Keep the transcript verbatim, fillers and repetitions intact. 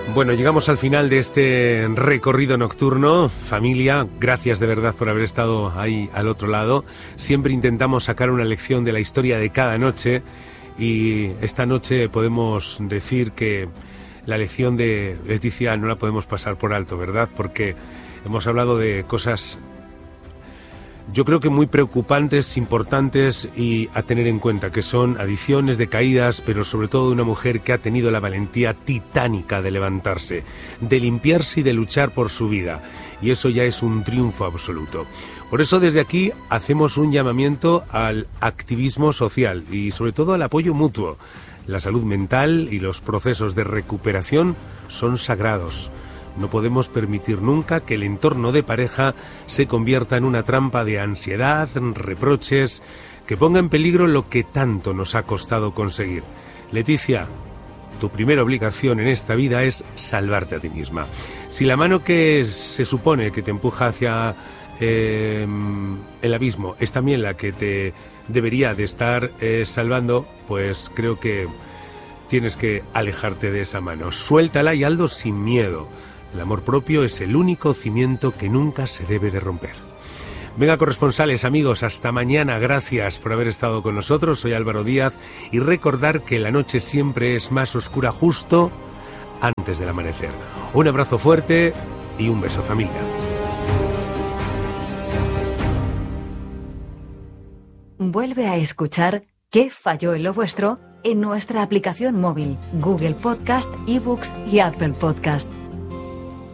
Bueno, llegamos al final de este recorrido nocturno. Familia, gracias de verdad por haber estado ahí al otro lado. Siempre intentamos sacar una lección de la historia de cada noche y esta noche podemos decir que la lección de Leticia no la podemos pasar por alto, ¿verdad? Porque hemos hablado de cosas, yo creo que muy preocupantes, importantes y a tener en cuenta, que son adicciones, decaídas, pero sobre todo de una mujer que ha tenido la valentía titánica de levantarse, de limpiarse y de luchar por su vida. Y eso ya es un triunfo absoluto. Por eso desde aquí hacemos un llamamiento al activismo social y sobre todo al apoyo mutuo. La salud mental y los procesos de recuperación son sagrados. No podemos permitir nunca que el entorno de pareja se convierta en una trampa de ansiedad, reproches, que ponga en peligro lo que tanto nos ha costado conseguir. Leticia, tu primera obligación en esta vida es salvarte a ti misma. Si la mano que se supone que te empuja hacia eh, el abismo es también la que te debería de estar eh, salvando, pues creo que tienes que alejarte de esa mano. Suéltala y hazlo sin miedo. El amor propio es el único cimiento que nunca se debe de romper. Venga, corresponsales, amigos, hasta mañana. Gracias por haber estado con nosotros. Soy Álvaro Díaz y recordar que la noche siempre es más oscura justo antes del amanecer. Un abrazo fuerte y un beso, familia. Vuelve a escuchar ¿Qué falló en lo vuestro? En nuestra aplicación móvil, Google Podcast, eBooks y Apple Podcast.